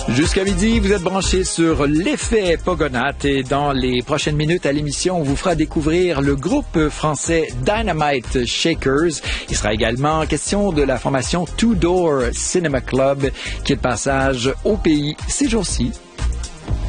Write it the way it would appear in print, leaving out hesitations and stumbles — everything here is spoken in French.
Jusqu'à midi, vous êtes branchés sur l'effet Pogonat et dans les prochaines minutes à l'émission, on vous fera découvrir le groupe français Dynamite Shakers. Il sera également question de la formation Two Door Cinema Club qui est de passage au pays ces jours-ci.